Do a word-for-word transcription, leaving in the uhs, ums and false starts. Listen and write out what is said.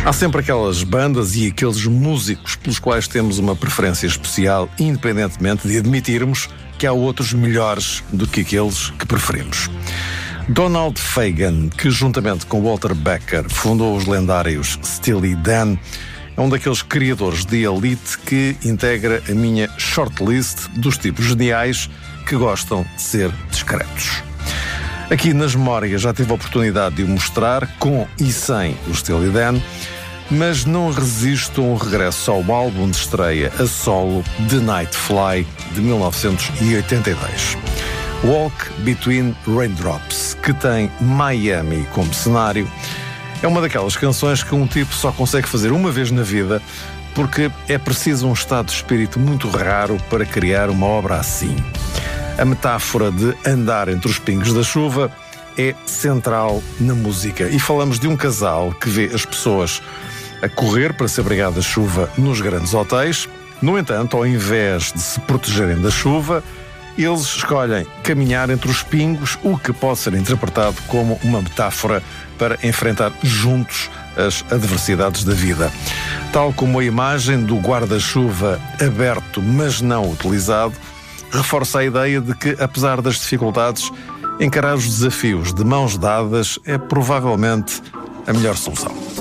Há sempre aquelas bandas e aqueles músicos pelos quais temos uma preferência especial, independentemente de admitirmos que há outros melhores do que aqueles que preferimos. Donald Fagen, que juntamente com Walter Becker fundou os lendários Steely Dan, é um daqueles criadores de elite que integra a minha shortlist dos tipos geniais que gostam de ser discretos. Aqui nas memórias já tive a oportunidade de o mostrar, com e sem o Steely Dan, mas não resisto a um regresso ao álbum de estreia a solo The Night Fly, de mil novecentos e oitenta e dois. Walk Between Raindrops, que tem Miami como cenário, é uma daquelas canções que um tipo só consegue fazer uma vez na vida, porque é preciso um estado de espírito muito raro para criar uma obra assim. A metáfora de andar entre os pingos da chuva é central na música. E falamos de um casal que vê as pessoas a correr para se abrigar da chuva nos grandes hotéis. No entanto, ao invés de se protegerem da chuva, eles escolhem caminhar entre os pingos, o que pode ser interpretado como uma metáfora para enfrentar juntos as adversidades da vida. Tal como a imagem do guarda-chuva aberto, mas não utilizado, reforça a ideia de que, apesar das dificuldades, encarar os desafios de mãos dadas é provavelmente a melhor solução.